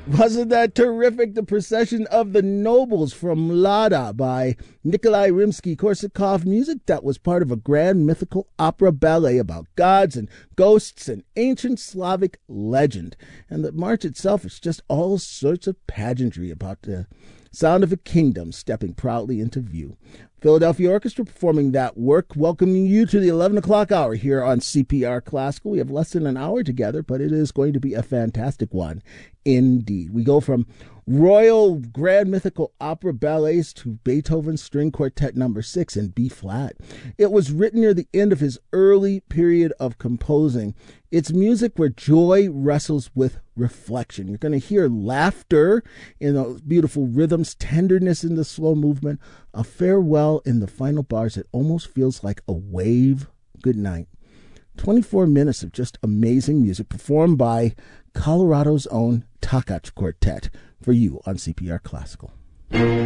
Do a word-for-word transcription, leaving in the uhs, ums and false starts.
Wasn't that terrific? The Procession of the Nobles from Lada by Nikolai Rimsky-Korsakov, music that was part of a grand mythical opera ballet about gods and ghosts and ancient Slavic legend. And the march itself is just all sorts of pageantry about the sound of a kingdom stepping proudly into view. Philadelphia Orchestra performing that work, welcoming you to the eleven o'clock hour here on C P R Classical. We have less than an hour together, but it is going to be a fantastic one indeed. We go from Royal Grand Mythical Opera ballets to Beethoven's String Quartet number six in B flat. It was written near the end of his early period of composing. It's music where joy wrestles with reflection. You're going to hear laughter in those beautiful rhythms, tenderness in the slow movement, a farewell in the final bars. It almost feels like a wave goodnight. twenty-four minutes of just amazing music performed by Colorado's own Takacs Quartet for you on C P R Classical.